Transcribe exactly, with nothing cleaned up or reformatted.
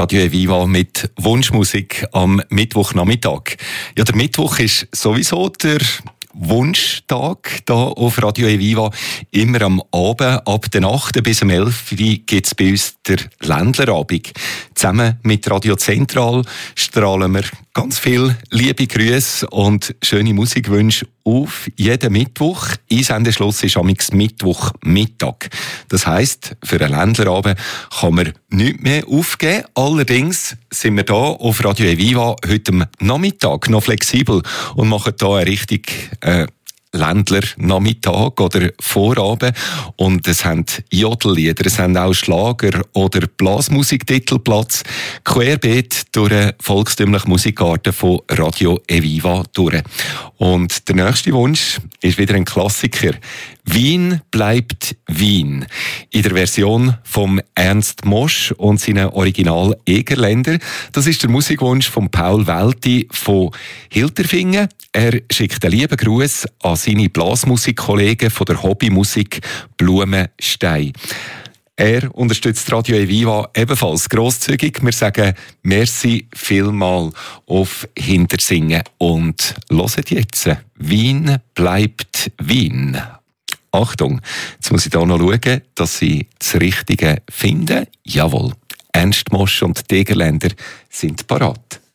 Radio Eviva mit Wunschmusik am Mittwochnachmittag. Ja, der Mittwoch ist sowieso der Wunschtag hier auf Radio Eviva. Immer am Abend, ab der acht bis um elf gibt es bei uns der Ländlerabend. Zusammen mit Radio Zentral strahlen wir ganz viele liebe Grüße und schöne Musikwünsche auf jeden Mittwoch. Einsendeschluss ist am Mittwochmittag. Das heisst, für einen Ländlerabend kann man nichts mehr aufgeben. Allerdings sind wir hier auf Radio Eviva heute am Nachmittag noch flexibel und machen hier eine richtig äh, Ländler-Nachmittag oder Vorabend. Und es haben Jodellieder, es haben auch Schlager oder Blasmusiktitel Platz, querbeet durch eine volkstümliche Musikarten von Radio Eviva durch. Und der nächste Wunsch ist wieder ein Klassiker. Wien bleibt Wien. In der Version vom Ernst Mosch und seinen Original Egerländer. Das ist der Musikwunsch von Paul Welti von Hilterfingen. Er schickt einen lieben Gruß an seine Blasmusikkollegen von der Hobbymusik Blumenstein. Er unterstützt Radio Eviva ebenfalls grosszügig. Wir sagen merci vielmal auf Hintersingen und hört jetzt. Wien bleibt Wien. Achtung, jetzt muss ich da noch schauen, dass Sie das Richtige finden. Jawohl, Ernst Mosch und die Egerländer sind parat.